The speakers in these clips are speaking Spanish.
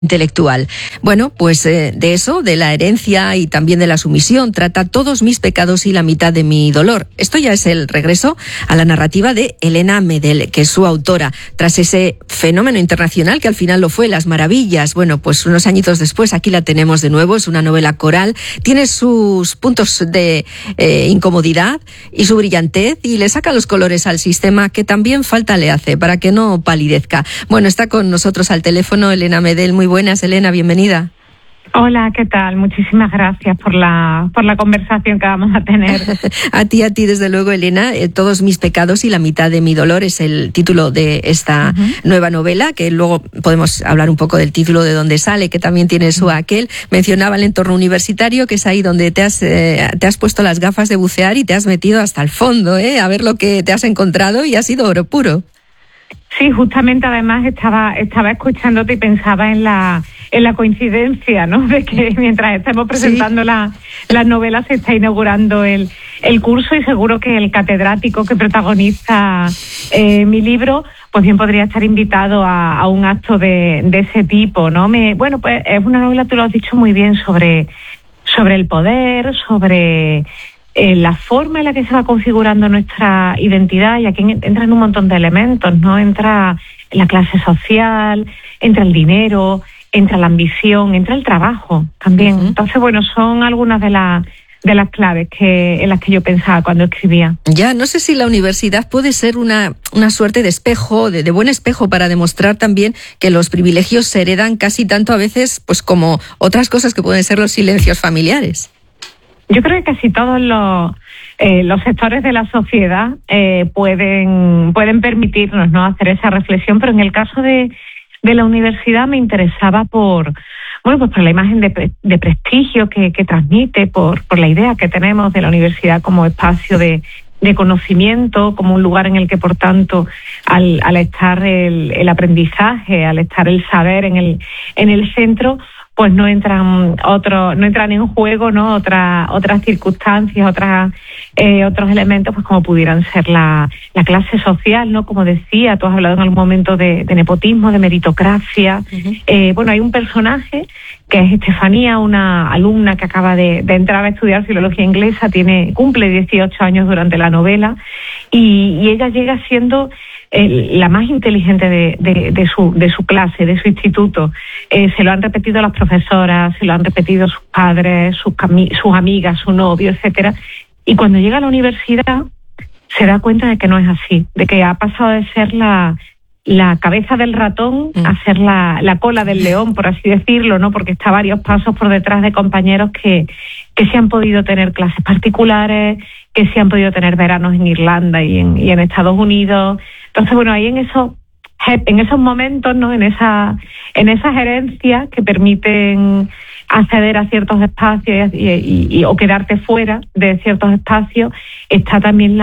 intelectual. Bueno, pues de eso, de la herencia y también de la sumisión, trata Todos mis pecados y la mitad de mi dolor. Esto ya es el regreso a la narrativa de Elena Medel, que es su autora, tras ese fenómeno internacional que al final lo fue, Las Maravillas. Bueno, pues unos añitos después aquí la tenemos de nuevo, es una novela coral, tiene sus puntos de incomodidad y su brillantez, y le saca los colores al sistema que también falta le hace para que no palidezca. Bueno, está con nosotros al teléfono Elena Medel. Muy buenas, Elena, bienvenida. Hola, ¿qué tal? Muchísimas gracias por la conversación que vamos a tener. A ti, desde luego, Elena. Todos mis pecados y la mitad de mi dolor es el título de esta nueva novela, que luego podemos hablar un poco del título, de dónde sale, que también tiene su aquel. Mencionaba el entorno universitario, que es ahí donde te has puesto las gafas de bucear y te has metido hasta el fondo, a ver lo que te has encontrado, y ha sido oro puro. Sí, justamente, además estaba escuchándote y pensaba en la coincidencia, ¿no? De que mientras estamos presentando las novelas se está inaugurando el curso, y seguro que el catedrático que protagoniza mi libro, pues bien podría estar invitado a un acto de ese tipo, ¿no? Bueno, pues es una novela, tú lo has dicho muy bien, sobre el poder, sobre la forma en la que se va configurando nuestra identidad, y aquí entran un montón de elementos, ¿no? Entra la clase social, entra el dinero, entra la ambición, entra el trabajo también. Entonces, bueno, son algunas de las claves en las que yo pensaba cuando escribía. Ya, no sé si la universidad puede ser una suerte de espejo, de buen espejo, para demostrar también que los privilegios se heredan casi tanto a veces pues como otras cosas que pueden ser los silencios familiares. Yo creo que casi todos los sectores de la sociedad pueden permitirnos, ¿no?, hacer esa reflexión, pero en el caso de la universidad me interesaba por la imagen de prestigio que transmite, por la idea que tenemos de la universidad como espacio de conocimiento, como un lugar en el que, por tanto, al estar el aprendizaje, al estar el saber en el centro, pues no entran en juego, ¿no?, otras circunstancias, otros elementos, pues como pudieran ser la clase social, ¿no? Como decía, tú has hablado en algún momento de nepotismo, de meritocracia. Hay un personaje que es Estefanía, una alumna que acaba de entrar a estudiar filología inglesa, cumple 18 años durante la novela, y ella llega siendo la más inteligente de su clase, de su instituto. Se lo han repetido las profesoras, se lo han repetido sus padres, sus amigas, su novio, etcétera. Y cuando llega a la universidad se da cuenta de que no es así, de que ha pasado de ser la cabeza del ratón a ser la cola del león, por así decirlo, ¿no? Porque está varios pasos por detrás de compañeros que sí han podido tener clases particulares, que sí han podido tener veranos en Irlanda y en Estados Unidos. Entonces, bueno, ahí en esos momentos, ¿no?, en esas herencias que permiten acceder a ciertos espacios o quedarte fuera de ciertos espacios, está también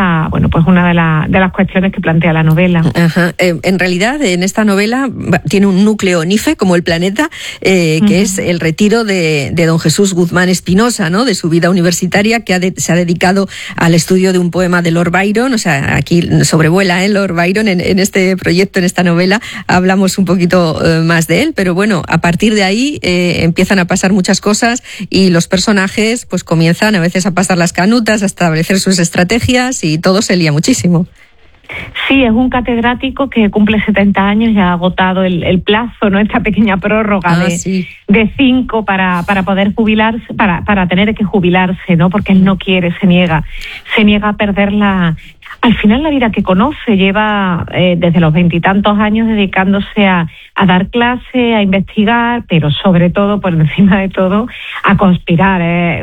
una de las cuestiones que plantea la novela. Ajá. En realidad, en esta novela tiene un núcleo NIFE, como el planeta, que es el retiro de don Jesús Guzmán Espinosa, ¿no?, de su vida universitaria, que se ha dedicado al estudio de un poema de Lord Byron. O sea, aquí sobrevuela Lord Byron en este proyecto, en esta novela. Hablamos un poquito más de él, pero bueno, a partir de ahí empiezan a pasar muchas cosas, y los personajes pues comienzan a veces a pasar las canutas, a establecer sus estrategias, y todo se lía muchísimo. Sí, es un catedrático que cumple 70 años, ya ha agotado el plazo, ¿no?, esta pequeña prórroga de 5 para poder jubilarse, para tener que jubilarse, ¿no?, porque él no quiere, se niega a perder al final la vida que conoce. Lleva desde los 20 y tantos años dedicándose a dar clase, a investigar, pero sobre todo, por encima de todo, a conspirar. Es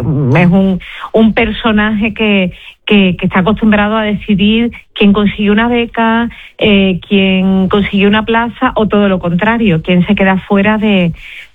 un personaje que está acostumbrado a decidir quién consigue una beca, quién consigue una plaza, o todo lo contrario, quién se queda fuera de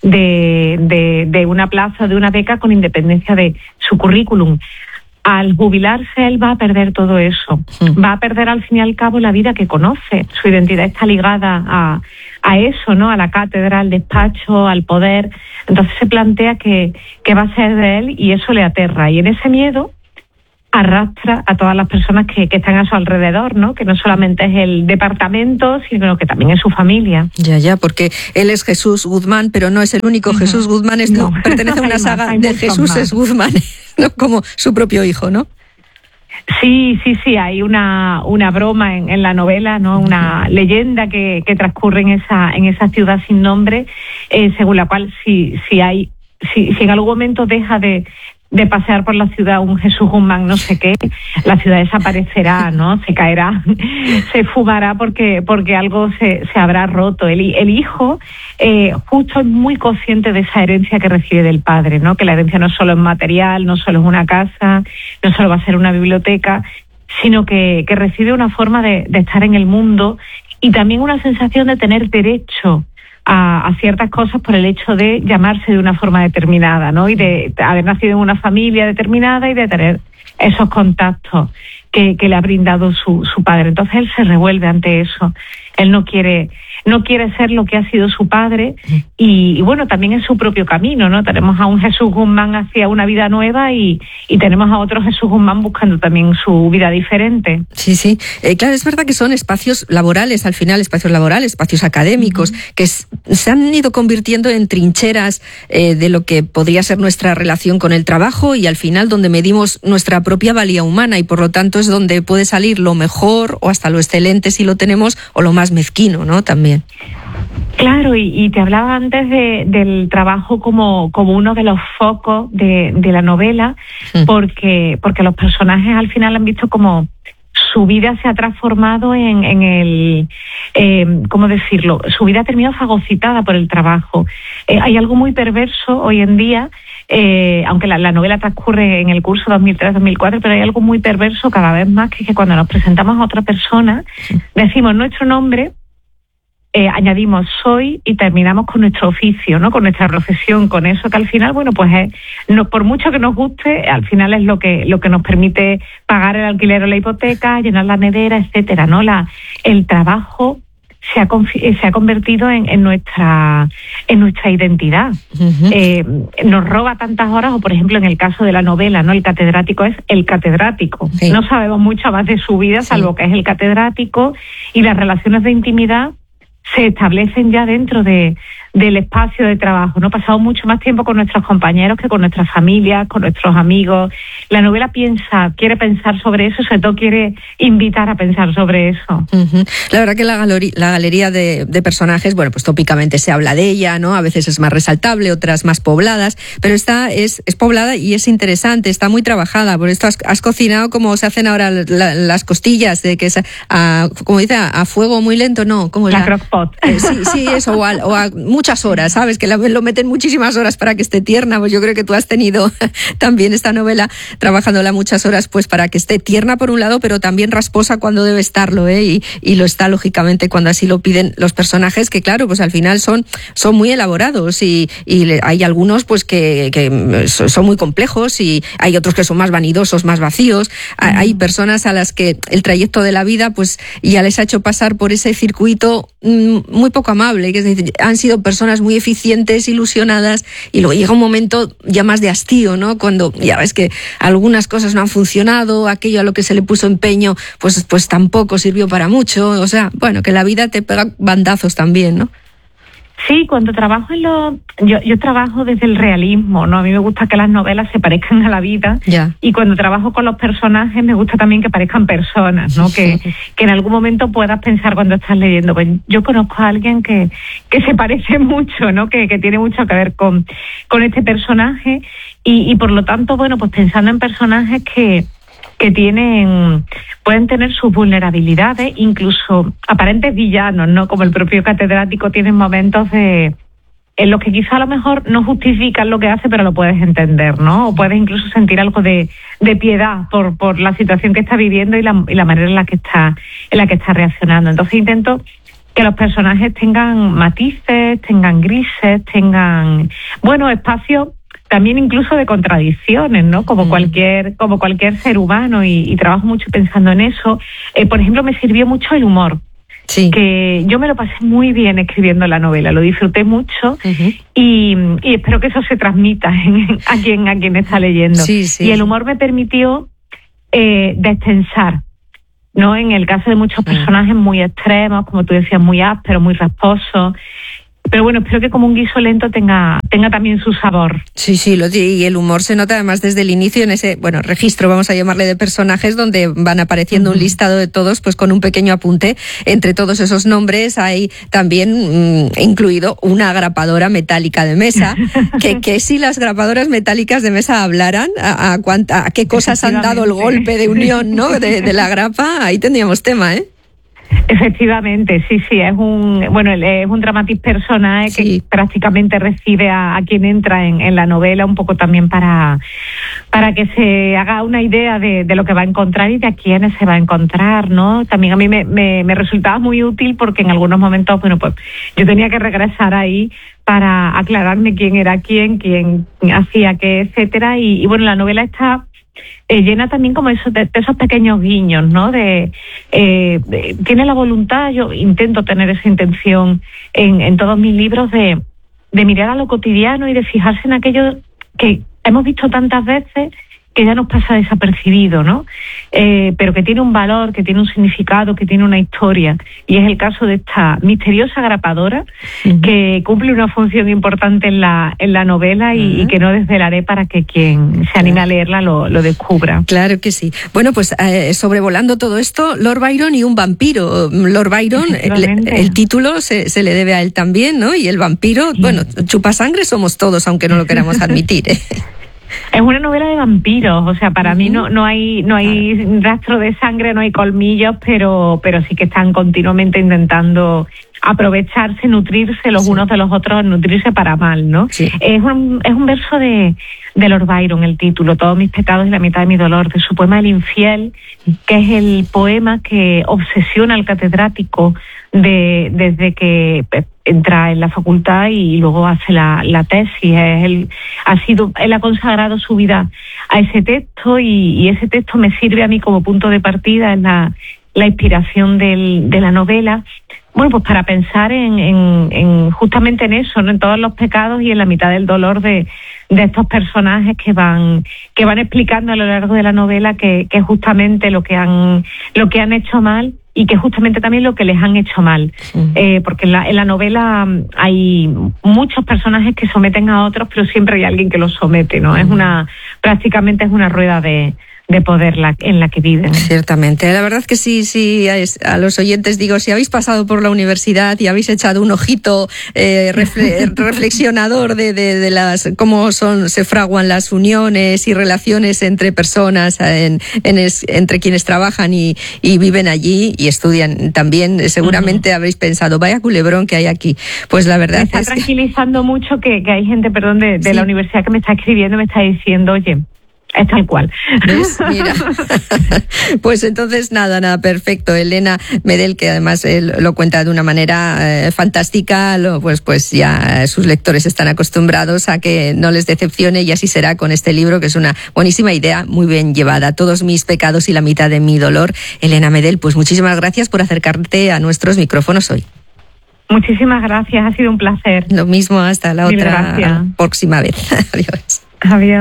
una plaza o de una beca, con independencia de su currículum. Al jubilarse, él va a perder todo eso. Va a perder, al fin y al cabo, la vida que conoce. Su identidad está ligada a eso, ¿no?, a la cátedra, al despacho, al poder. Entonces se plantea que va a ser de él, y eso le aterra. Y en ese miedo arrastra a todas las personas que están a su alrededor, ¿no? Que no solamente es el departamento, sino que también es su familia. Ya, porque él es Jesús Guzmán, pero no es el único Jesús Guzmán, pertenece a una saga de Jesús Guzmán, ¿no? Como su propio hijo, ¿no? Sí, hay una broma en la novela, ¿no? Una leyenda que transcurre en esa ciudad sin nombre, según la cual si en algún momento deja de pasear por la ciudad un Jesús Guzmán no sé qué, la ciudad desaparecerá, ¿no? Se caerá, se fumará porque algo se habrá roto. El hijo justo es muy consciente de esa herencia que recibe del padre, ¿no? Que la herencia no solo es material, no solo es una casa, no solo va a ser una biblioteca, sino que recibe una forma de estar en el mundo y también una sensación de tener derecho a ciertas cosas por el hecho de llamarse de una forma determinada, ¿no? Y de haber nacido en una familia determinada y de tener esos contactos que le ha brindado su padre. Entonces él se revuelve ante eso. Él no quiere ser lo que ha sido su padre y bueno, también es su propio camino, ¿no? Tenemos a un Jesús Guzmán hacia una vida nueva y tenemos a otro Jesús Guzmán buscando también su vida diferente. Sí. Claro, es verdad que son espacios laborales, al final, espacios laborales, espacios académicos, que se han ido convirtiendo en trincheras de lo que podría ser nuestra relación con el trabajo y al final donde medimos nuestra propia valía humana y por lo tanto es donde puede salir lo mejor o hasta lo excelente si lo tenemos o lo más mezquino, ¿no? También. Claro, y te hablaba antes del trabajo como uno de los focos de la novela, porque los personajes al final han visto como su vida se ha transformado en el, ¿cómo decirlo? Su vida ha terminado fagocitada por el trabajo. Hay algo muy perverso hoy en día, aunque la novela transcurre en el curso 2003-2004, pero hay algo muy perverso cada vez más, que es que cuando nos presentamos a otra persona, decimos nuestro nombre, añadimos soy y terminamos con nuestro oficio, ¿no? Con nuestra profesión, con eso que al final, bueno, pues por mucho que nos guste, al final es lo que nos permite pagar el alquiler o la hipoteca, llenar la nevera, etcétera, ¿no? El trabajo se ha convertido en nuestra identidad. Nos roba tantas horas, o por ejemplo en el caso de la novela, ¿no? El catedrático es el catedrático. Sí. No sabemos mucho más de su vida, salvo que es el catedrático, y las relaciones de intimidad se establecen ya dentro del espacio de trabajo, ¿no? Pasamos mucho más tiempo con nuestros compañeros que con nuestras familias, con nuestros amigos. La novela quiere pensar sobre eso, sobre todo quiere invitar a pensar sobre eso. La verdad que la galería de personajes, bueno, pues tópicamente se habla de ella, ¿no? A veces es más resaltable, otras más pobladas, pero esta es poblada y es interesante, está muy trabajada. Por esto has cocinado como se hacen ahora las costillas, de que es como dice, a fuego muy lento, ¿no? ¿Cómo la crockpot. Sí, eso, o a muchas horas, ¿sabes? Que lo meten muchísimas horas para que esté tierna. Pues yo creo que tú has tenido también esta novela trabajándola muchas horas, pues para que esté tierna por un lado, pero también rasposa cuando debe estarlo, ¿eh? Y lo está lógicamente cuando así lo piden los personajes, que claro, pues al final son muy elaborados y hay algunos pues que son muy complejos y hay otros que son más vanidosos, más vacíos. Hay personas a las que el trayecto de la vida pues ya les ha hecho pasar por ese circuito muy poco amable, que es decir, han sido personas muy eficientes, ilusionadas, y luego llega un momento ya más de hastío, ¿no? Cuando ya ves que algunas cosas no han funcionado, aquello a lo que se le puso empeño, pues tampoco sirvió para mucho. O sea, bueno, que la vida te pega bandazos también, ¿no? Sí, cuando trabajo yo trabajo desde el realismo, ¿no? A mí me gusta que las novelas se parezcan a la vida. Yeah. Y cuando trabajo con los personajes me gusta también que parezcan personas, ¿no? Que en algún momento puedas pensar cuando estás leyendo. Pues yo conozco a alguien que se parece mucho, ¿no? Que tiene mucho que ver con este personaje y por lo tanto, bueno, pues pensando en personajes que pueden tener sus vulnerabilidades, incluso aparentes villanos, ¿no? Como el propio catedrático, tienen momentos en los que quizá a lo mejor no justifican lo que hace, pero lo puedes entender, ¿no? O puedes incluso sentir algo de piedad por la situación que está viviendo y la manera en la que está reaccionando. Entonces intento que los personajes tengan matices, tengan grises, tengan, bueno, espacios también incluso de contradicciones, ¿no? Como cualquier ser humano y trabajo mucho pensando en eso. Por ejemplo, me sirvió mucho el humor. Sí. Que yo me lo pasé muy bien escribiendo la novela, lo disfruté mucho y espero que eso se transmita a quien está leyendo. Sí. Y el humor me permitió destensar, ¿no? En el caso de muchos personajes muy extremos, como tú decías, muy ásperos, muy rasposos. Pero bueno, espero que como un guiso lento tenga también su sabor. Sí, y el humor se nota además desde el inicio en ese, registro, vamos a llamarle, de personajes donde van apareciendo un listado de todos, pues con un pequeño apunte. Entre todos esos nombres hay también incluido una grapadora metálica de mesa, que si las grapadoras metálicas de mesa hablaran a qué cosas han dado el golpe de unión, ¿no? de la grapa, ahí tendríamos tema, ¿eh? Efectivamente, sí, es un dramatis personae que prácticamente recibe a quien entra en la novela, un poco también para que se haga una idea de lo que va a encontrar y de a quiénes se va a encontrar, ¿no? También a mí me resultaba muy útil porque en algunos momentos, pues yo tenía que regresar ahí para aclararme quién era quién hacía qué, etcétera, y bueno, la novela está llena también como de esos pequeños guiños, ¿no? Tiene la voluntad, yo intento tener esa intención en todos mis libros de mirar a lo cotidiano y de fijarse en aquello que hemos visto tantas veces que ya nos pasa desapercibido, ¿no? Pero que tiene un valor, que tiene un significado, que tiene una historia. Y es el caso de esta misteriosa grapadora que cumple una función importante en la novela y que no desvelaré para que quien se anime a leerla lo descubra. Claro que sí. Bueno, pues sobrevolando todo esto, Lord Byron y un vampiro. Lord Byron, el título se le debe a él también, ¿no? Y el vampiro, chupasangre somos todos, aunque no lo queramos admitir, ¿eh? Es una novela de vampiros, o sea, para mí no hay rastro de sangre, no hay colmillos, pero sí que están continuamente intentando aprovecharse, nutrirse los unos de los otros, nutrirse para mal, ¿no? Sí. Es un verso de Lord Byron, el título, Todos mis pecados y la mitad de mi dolor, de su poema El infiel, que es el poema que obsesiona al catedrático desde que entra en la facultad y luego hace la tesis. Él ha consagrado su vida a ese texto y ese texto me sirve a mí como punto de partida en la inspiración de la novela. Bueno, pues para pensar en justamente en eso, ¿no? En todos los pecados y en la mitad del dolor de estos personajes que van explicando a lo largo de la novela que justamente lo que han hecho mal y que justamente también lo que les han hecho mal. Porque en la novela hay muchos personajes que someten a otros, pero siempre hay alguien que los somete, ¿no? Prácticamente es una rueda de poder en la que viven. Ciertamente. La verdad que sí, a los oyentes digo, si habéis pasado por la universidad y habéis echado un ojito reflexionador de las cómo se fraguan las uniones y relaciones entre personas, entre quienes trabajan y viven allí y estudian también, seguramente habréis pensado, vaya culebrón que hay aquí. Pues la verdad me está tranquilizando mucho que hay gente, de la universidad que me está escribiendo, me está diciendo, oye, es tal cual. ¿Ves? Mira. Pues entonces nada, perfecto. Elena Medel, que además lo cuenta de una manera fantástica, pues ya sus lectores están acostumbrados a que no les decepcione y así será con este libro, que es una buenísima idea, muy bien llevada. Todos mis pecados y la mitad de mi dolor. Elena Medel, pues muchísimas gracias por acercarte a nuestros micrófonos hoy. Muchísimas gracias, ha sido un placer. Lo mismo, hasta la próxima vez. Adiós. Adiós.